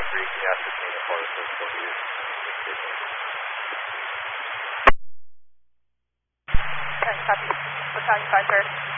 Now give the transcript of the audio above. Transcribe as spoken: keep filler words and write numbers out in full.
three, can you ascertain the part of physical use? Okay, copy. Battalion five, sir.